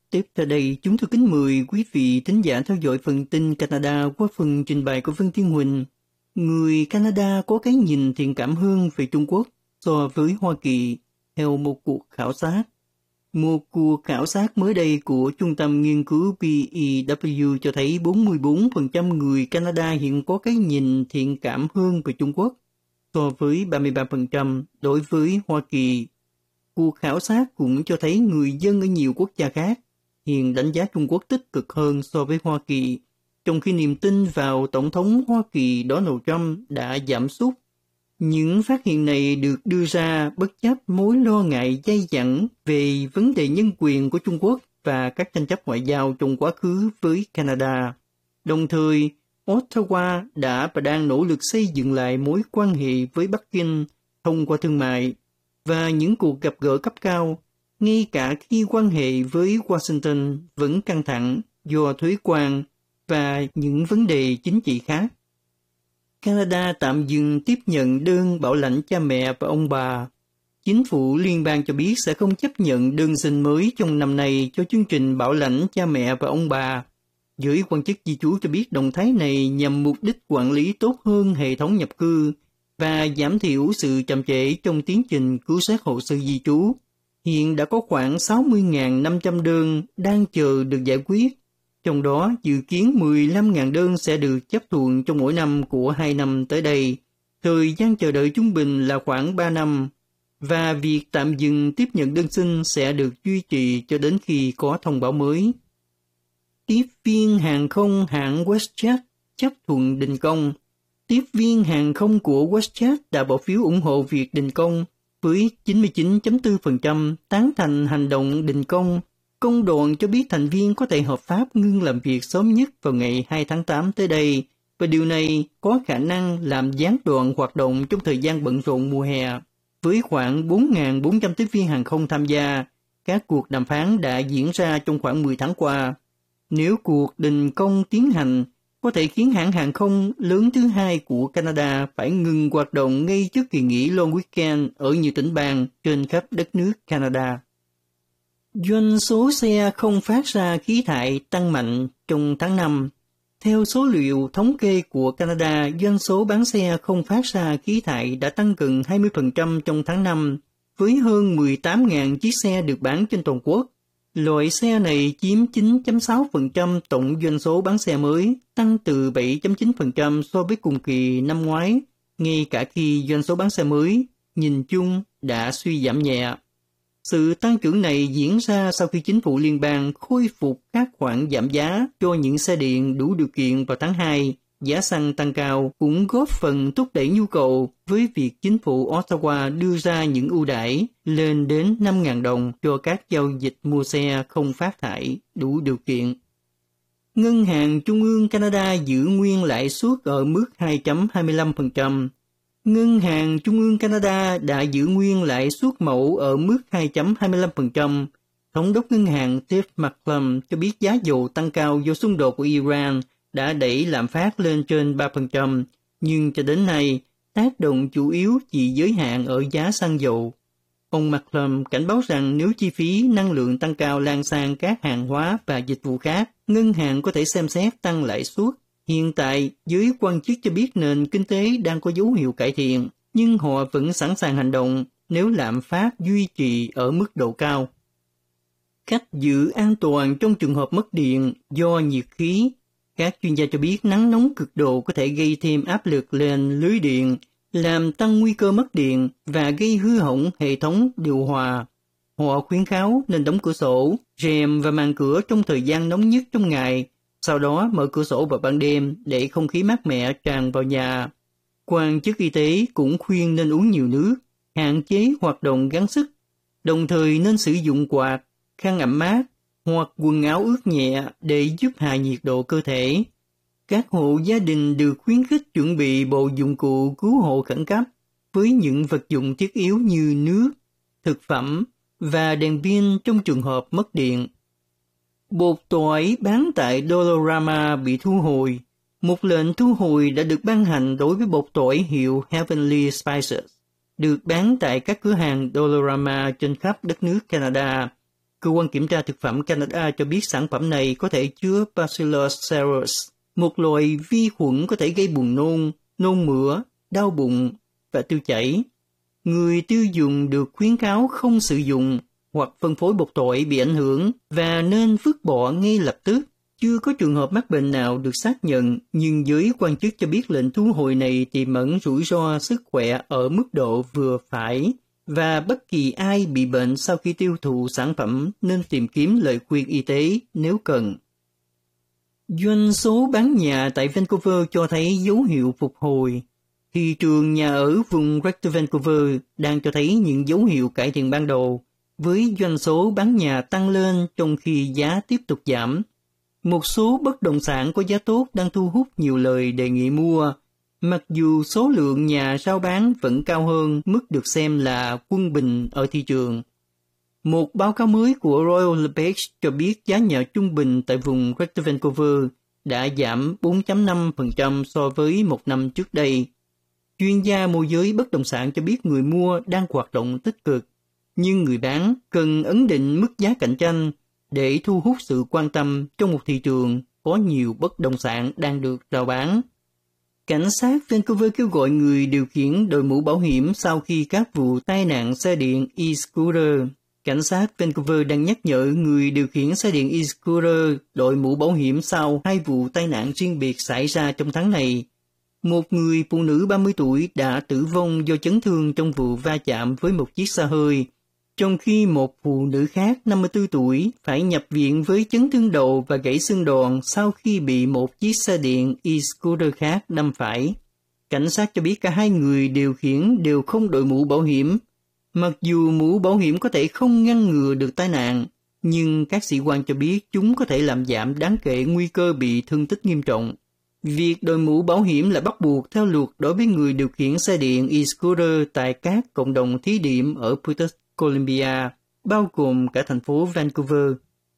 Tiếp theo đây, chúng tôi kính mời quý vị thính giả theo dõi phần tin Canada qua phần trình bày của Vân Thiên Huỳnh. Người Canada có cái nhìn thiện cảm hơn về Trung Quốc so với Hoa Kỳ theo một cuộc khảo sát. Một cuộc khảo sát mới đây của Trung tâm Nghiên cứu PEW cho thấy 44% người Canada hiện có cái nhìn thiện cảm hơn về Trung Quốc so với 33% đối với Hoa Kỳ. Cuộc khảo sát cũng cho thấy người dân ở nhiều quốc gia khác hiện đánh giá Trung Quốc tích cực hơn so với Hoa Kỳ, trong khi niềm tin vào Tổng thống Hoa Kỳ Donald Trump đã giảm sút. Những phát hiện này được đưa ra bất chấp mối lo ngại dai dẳng về vấn đề nhân quyền của Trung Quốc và các tranh chấp ngoại giao trong quá khứ với Canada. Đồng thời, Ottawa đã và đang nỗ lực xây dựng lại mối quan hệ với Bắc Kinh thông qua thương mại và những cuộc gặp gỡ cấp cao, ngay cả khi quan hệ với Washington vẫn căng thẳng do thuế quan và những vấn đề chính trị khác. Canada tạm dừng tiếp nhận đơn bảo lãnh cha mẹ và ông bà. Chính phủ liên bang cho biết sẽ không chấp nhận đơn xin mới trong năm nay cho chương trình bảo lãnh cha mẹ và ông bà. Giới quan chức di trú cho biết động thái này nhằm mục đích quản lý tốt hơn hệ thống nhập cư và giảm thiểu sự chậm trễ trong tiến trình cứu xét hồ sơ di trú. Hiện đã có khoảng 60.500 đơn đang chờ được giải quyết, trong đó dự kiến 15.000 đơn sẽ được chấp thuận trong mỗi năm của 2 năm tới đây. Thời gian chờ đợi trung bình là khoảng 3 năm, và việc tạm dừng tiếp nhận đơn xin sẽ được duy trì cho đến khi có thông báo mới. Tiếp viên hàng không hãng WestJet chấp thuận đình công. Tiếp viên hàng không của WestJet đã bỏ phiếu ủng hộ việc đình công với 99.4% tán thành hành động đình công. Công đoàn cho biết thành viên có thể hợp pháp ngưng làm việc sớm nhất vào ngày 2 tháng 8 tới đây, và điều này có khả năng làm gián đoạn hoạt động trong thời gian bận rộn mùa hè. Với khoảng 4.400 tiếp viên hàng không tham gia, các cuộc đàm phán đã diễn ra trong khoảng 10 tháng qua. Nếu cuộc đình công tiến hành, có thể khiến hãng hàng không lớn thứ hai của Canada phải ngừng hoạt động ngay trước kỳ nghỉ long weekend ở nhiều tỉnh bang trên khắp đất nước Canada. Doanh số xe không phát ra khí thải tăng mạnh trong tháng 5. Theo số liệu thống kê của Canada, doanh số bán xe không phát ra khí thải đã tăng gần 20% trong tháng 5, với hơn 18.000 chiếc xe được bán trên toàn quốc. Loại xe này chiếm 9.6% tổng doanh số bán xe mới, tăng từ 7.9% so với cùng kỳ năm ngoái, ngay cả khi doanh số bán xe mới, nhìn chung, đã suy giảm nhẹ. Sự tăng trưởng này diễn ra sau khi chính phủ liên bang khôi phục các khoản giảm giá cho những xe điện đủ điều kiện vào tháng 2. Giá xăng tăng cao cũng góp phần thúc đẩy nhu cầu với việc chính phủ Ottawa đưa ra những ưu đãi lên đến 5.000 đồng cho các giao dịch mua xe không phát thải đủ điều kiện. Ngân hàng Trung ương Canada giữ nguyên lãi suất ở mức 2.25%. Ngân hàng Trung ương Canada đã giữ nguyên lãi suất mẫu ở mức 2.25%. Thống đốc ngân hàng Steve McClellan cho biết giá dầu tăng cao do xung đột của Iran đã đẩy lạm phát lên trên 3%, nhưng cho đến nay, tác động chủ yếu chỉ giới hạn ở giá xăng dầu. Ông McClellan cảnh báo rằng nếu chi phí năng lượng tăng cao lan sang các hàng hóa và dịch vụ khác, ngân hàng có thể xem xét tăng lãi suất. Hiện tại, giới quan chức cho biết nền kinh tế đang có dấu hiệu cải thiện, nhưng họ vẫn sẵn sàng hành động nếu lạm phát duy trì ở mức độ cao. Cách giữ an toàn trong trường hợp mất điện do nhiệt khí. Các chuyên gia cho biết nắng nóng cực độ có thể gây thêm áp lực lên lưới điện, làm tăng nguy cơ mất điện và gây hư hỏng hệ thống điều hòa. Họ khuyến cáo nên đóng cửa sổ, rèm và màn cửa trong thời gian nóng nhất trong ngày, sau đó mở cửa sổ vào ban đêm để không khí mát mẻ tràn vào nhà. Quan chức y tế cũng khuyên nên uống nhiều nước, hạn chế hoạt động gắng sức, đồng thời nên sử dụng quạt, khăn ẩm mát hoặc quần áo ướt nhẹ để giúp hạ nhiệt độ cơ thể. Các hộ gia đình được khuyến khích chuẩn bị bộ dụng cụ cứu hộ khẩn cấp với những vật dụng thiết yếu như nước, thực phẩm và đèn pin trong trường hợp mất điện. Bột tỏi bán tại Dollarama bị thu hồi. Một lệnh thu hồi đã được ban hành đối với bột tỏi hiệu Heavenly Spices, được bán tại các cửa hàng Dollarama trên khắp đất nước Canada. Cơ quan kiểm tra thực phẩm Canada cho biết sản phẩm này có thể chứa Bacillus cereus, một loại vi khuẩn có thể gây buồn nôn, nôn mửa, đau bụng và tiêu chảy. Người tiêu dùng được khuyến cáo không sử dụng hoặc phân phối bột tỏi bị ảnh hưởng và nên vứt bỏ ngay lập tức. Chưa có trường hợp mắc bệnh nào được xác nhận, nhưng giới quan chức cho biết lệnh thu hồi này tiềm ẩn rủi ro sức khỏe ở mức độ vừa phải, và bất kỳ ai bị bệnh sau khi tiêu thụ sản phẩm nên tìm kiếm lời khuyên y tế nếu cần. Doanh số bán nhà tại Vancouver cho thấy dấu hiệu phục hồi. Thị trường nhà ở vùng Greater Vancouver đang cho thấy những dấu hiệu cải thiện ban đầu, với doanh số bán nhà tăng lên trong khi giá tiếp tục giảm. Một số bất động sản có giá tốt đang thu hút nhiều lời đề nghị mua, mặc dù số lượng nhà rao bán vẫn cao hơn mức được xem là quân bình ở thị trường. Một báo cáo mới của Royal LePage cho biết giá nhà trung bình tại vùng Greater Vancouver đã giảm 4.5% so với một năm trước đây. Chuyên gia môi giới bất động sản cho biết người mua đang hoạt động tích cực, nhưng người bán cần ấn định mức giá cạnh tranh để thu hút sự quan tâm trong một thị trường có nhiều bất động sản đang được rao bán. Cảnh sát Vancouver kêu gọi người điều khiển đội mũ bảo hiểm sau khi các vụ tai nạn xe điện e-scooter. Cảnh sát Vancouver đang nhắc nhở người điều khiển xe điện e-scooter đội mũ bảo hiểm sau 2 vụ tai nạn riêng biệt xảy ra trong tháng này. Một người phụ nữ 30 tuổi đã tử vong do chấn thương trong vụ va chạm với một chiếc xe hơi, trong khi một phụ nữ khác 54 tuổi phải nhập viện với chấn thương đầu và gãy xương đòn sau khi bị một chiếc xe điện e-scooter khác đâm phải. Cảnh sát cho biết cả hai người điều khiển đều không đội mũ bảo hiểm. Mặc dù mũ bảo hiểm có thể không ngăn ngừa được tai nạn, nhưng các sĩ quan cho biết chúng có thể làm giảm đáng kể nguy cơ bị thương tích nghiêm trọng. Việc đội mũ bảo hiểm là bắt buộc theo luật đối với người điều khiển xe điện e-scooter tại các cộng đồng thí điểm ở British Columbia, bao gồm cả thành phố Vancouver.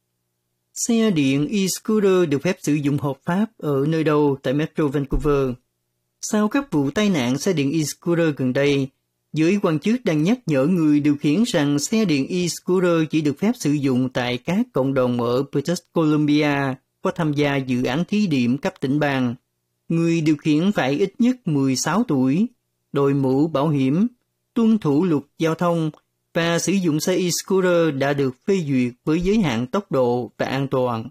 Xe điện e-scooter được phép sử dụng hợp pháp ở nơi đâu tại Metro Vancouver? Sau các vụ tai nạn xe điện e-scooter gần đây, giới quan chức đang nhắc nhở người điều khiển rằng xe điện e-scooter chỉ được phép sử dụng tại các cộng đồng ở British Columbia có tham gia dự án thí điểm cấp tỉnh bang. Người điều khiển phải ít nhất 16 tuổi, đội mũ bảo hiểm, tuân thủ luật giao thông và sử dụng xe e-scooter đã được phê duyệt với giới hạn tốc độ và an toàn.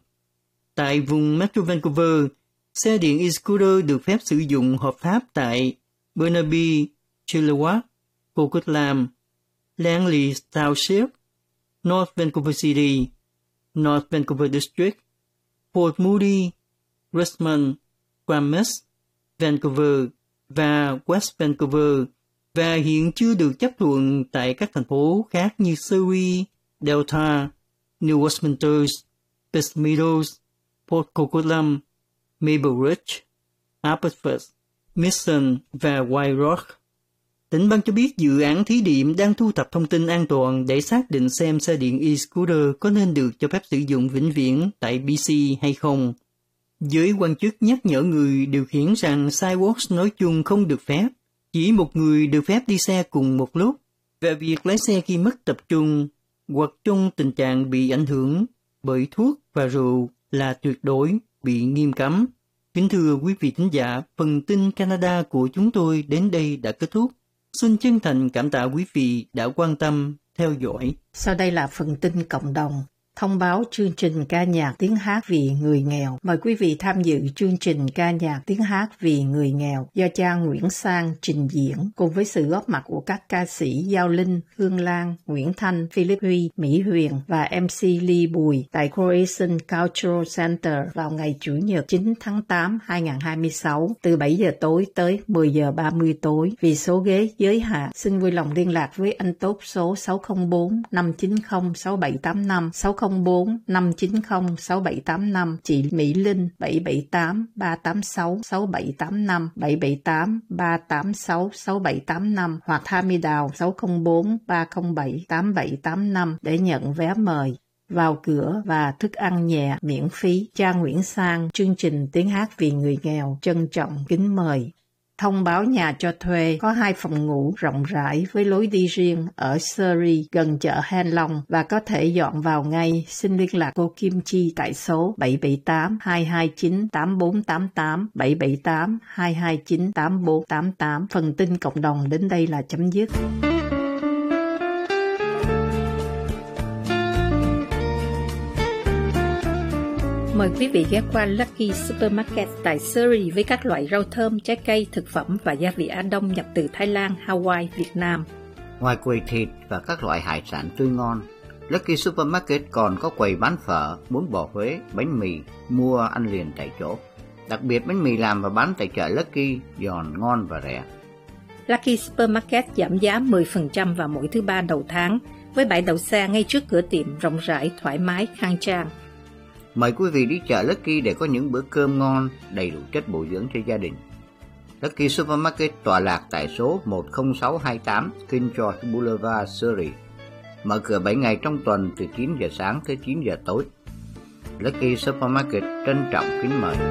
Tại vùng Metro Vancouver, xe điện e-scooter được phép sử dụng hợp pháp tại Burnaby, Chilliwack, Coquitlam, Langley Township, North Vancouver City, North Vancouver District, Port Moody, Richmond, Glamis, Vancouver và West Vancouver, và hiện chưa được chấp thuận tại các thành phố khác như Surrey, Delta, New Westminster, East Meadows, Port Coquitlam, Maple Ridge, Abbotsford, Mission và White Rock. Tỉnh bang cho biết dự án thí điểm đang thu thập thông tin an toàn để xác định xem xe điện e-scooter có nên được cho phép sử dụng vĩnh viễn tại BC hay không. Giới quan chức nhắc nhở người điều khiển rằng sidewalks nói chung không được phép, chỉ một người được phép đi xe cùng một lúc, và việc lái xe khi mất tập trung hoặc trong tình trạng bị ảnh hưởng bởi thuốc và rượu là tuyệt đối bị nghiêm cấm. Kính thưa quý vị thính giả, phần tin Canada của chúng tôi đến đây đã kết thúc. Xin chân thành cảm tạ quý vị đã quan tâm, theo dõi. Sau đây là phần tin cộng đồng. Thông báo chương trình ca nhạc tiếng hát vì người nghèo. Mời quý vị tham dự chương trình ca nhạc tiếng hát vì người nghèo do cha Nguyễn Sang trình diễn cùng với sự góp mặt của các ca sĩ Giao Linh, Hương Lan, Nguyễn Thanh, Philip Huy, Mỹ Huyền và MC Ly Bùi tại Croatian Cultural Center vào ngày Chủ nhật 9 tháng 8 2026 từ 7 giờ tối tới 10 giờ 30 tối. Vì số ghế giới hạn, xin vui lòng liên lạc với anh Tốt số 604 590 6785 604 590 6785, chị Mỹ Linh 778 386 6785 778 386 6785 hoặc Thami Đào 604 307 8785 để nhận vé mời. Vào cửa và thức ăn nhẹ miễn phí. Cha Nguyễn Sang, chương trình tiếng hát vì người nghèo trân trọng kính mời. thông báo nhà cho thuê có 2 phòng ngủ rộng rãi với lối đi riêng ở Surrey gần chợ Hen Long và có thể dọn vào ngay. Xin liên lạc cô Kim Chi tại số 778 229 8488 778 229 8488. Phần tin cộng đồng đến đây là chấm dứt. Mời quý vị ghé qua Lucky Supermarket tại Surrey với các loại rau thơm, trái cây, thực phẩm và gia vị Á Đông nhập từ Thái Lan, Hawaii, Việt Nam. Ngoài quầy thịt và các loại hải sản tươi ngon, Lucky Supermarket còn có quầy bán phở, bún bò Huế, bánh mì, mua ăn liền tại chỗ. Đặc biệt bánh mì làm và bán tại chợ Lucky giòn, ngon và rẻ. Lucky Supermarket giảm giá 10% vào mỗi thứ Ba đầu tháng, với bãi đậu xe ngay trước cửa tiệm rộng rãi, thoải mái, khang trang. Mời quý vị đi chợ Lucky để có những bữa cơm ngon, đầy đủ chất bổ dưỡng cho gia đình. Lucky Supermarket tọa lạc tại số 10628 King George Boulevard, Surrey. Mở cửa 7 ngày trong tuần từ 9 giờ sáng tới 9 giờ tối. Lucky Supermarket trân trọng kính mời.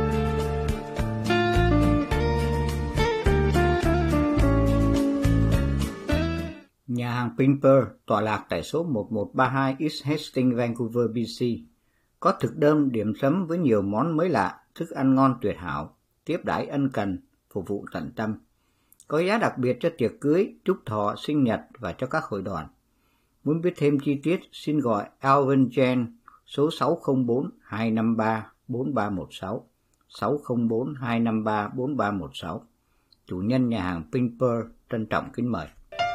Nhà hàng Pimper tọa lạc tại số 1132 East Hastings, Vancouver, BC. Có thực đơn điểm sắm với nhiều món mới lạ, thức ăn ngon tuyệt hảo, tiếp đãi ân cần, phục vụ tận tâm. Có giá đặc biệt cho tiệc cưới, chúc thọ, sinh nhật và cho các hội đoàn. Muốn biết thêm chi tiết, xin gọi Alvin Jen số 604-253-4316, 604-253-4316. Chủ nhân nhà hàng Pimper trân trọng kính mời.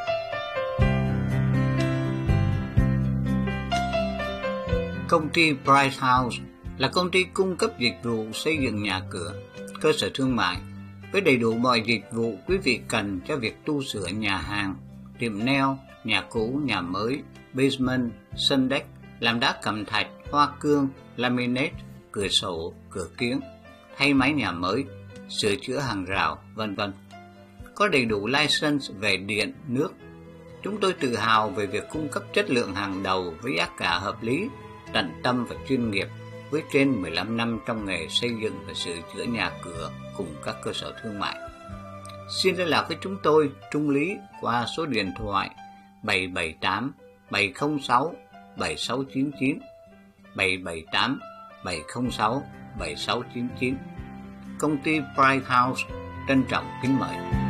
Công ty Bright House là công ty cung cấp dịch vụ xây dựng nhà cửa, cơ sở thương mại với đầy đủ mọi dịch vụ quý vị cần cho việc tu sửa nhà hàng, tiệm nail, nhà cũ, nhà mới, basement, sân deck, làm đá cẩm thạch, hoa cương, laminate, cửa sổ, cửa kiếng, thay mái nhà mới, sửa chữa hàng rào, vân vân. Có đầy đủ license về điện, nước. Chúng tôi tự hào về việc cung cấp chất lượng hàng đầu với giá cả hợp lý, tận tâm và chuyên nghiệp với trên 15 năm trong nghề xây dựng và sửa chữa nhà cửa cùng các cơ sở thương mại. Xin liên lạc với chúng tôi, Trung Lý, qua số điện thoại 778 706 7699, 778 706 7699. Công ty Bright House trân trọng kính mời.